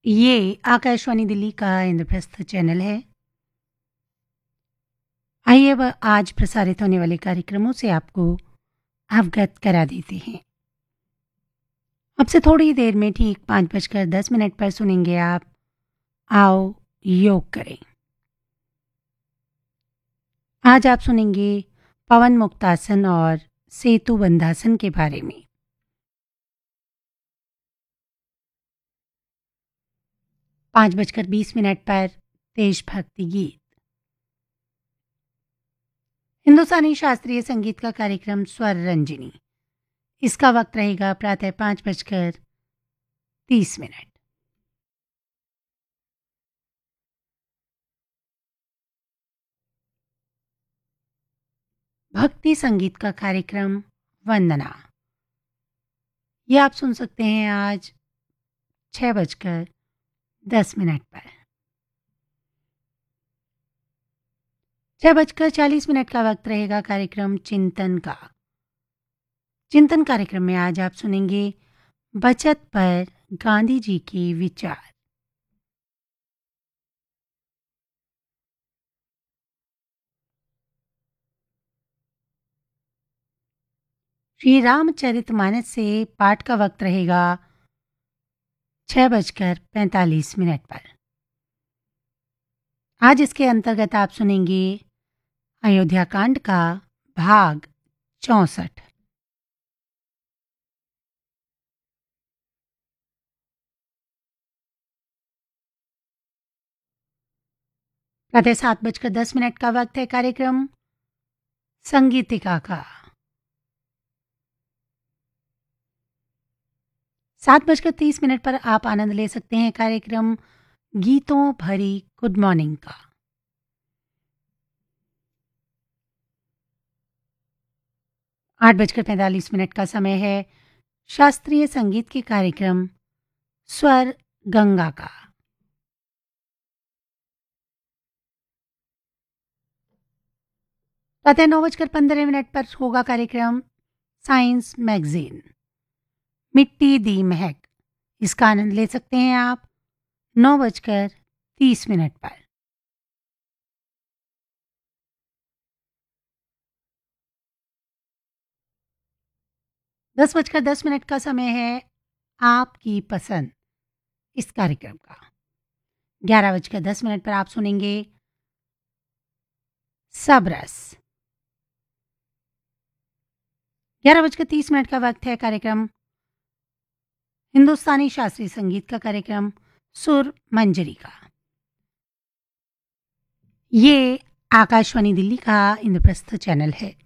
ये आकाशवाणी दिल्ली का इंद्रप्रस्थ चैनल है। आइए अब आज प्रसारित होने वाले कार्यक्रमों से आपको अवगत करा देते हैं। अब से थोड़ी देर में ठीक 5:10 पर सुनेंगे आप आओ योग करें। आज आप सुनेंगे पवन मुक्तासन और सेतु बंधासन के बारे में। 5:20 पर देशभक्ति गीत। हिंदुस्तानी शास्त्रीय संगीत का कार्यक्रम स्वर रंजिनी। इसका वक्त रहेगा प्रातः 5:30। भक्ति संगीत का कार्यक्रम वंदना। ये आप सुन सकते हैं आज 6:10 पर। 6:40 का वक्त रहेगा कार्यक्रम चिंतन का। चिंतन कार्यक्रम में आज आप सुनेंगे बचत पर गांधी जी के विचार। श्री रामचरितमानस से पाठ का वक्त रहेगा 6:45 पर। आज इसके अंतर्गत आप सुनेंगे अयोध्या कांड का भाग 64। प्रातः 7:10 का वक्त है कार्यक्रम संगीतिका का। 7:30 पर आप आनंद ले सकते हैं कार्यक्रम गीतों भरी गुड मॉर्निंग का। 8:45 का समय है शास्त्रीय संगीत के कार्यक्रम स्वर गंगा का। 9:15 पर होगा कार्यक्रम साइंस मैगजीन मिट्टी दी महक। इसका आनंद ले सकते हैं आप 9:30 पर। 10:10 का समय है आपकी पसंद इस कार्यक्रम का। 11:10 पर आप सुनेंगे सबरस। 11:30 का वक्त है कार्यक्रम हिंदुस्तानी शास्त्रीय संगीत का कार्यक्रम सुर मंजरी का। ये आकाशवाणी दिल्ली का इंद्रप्रस्थ चैनल है।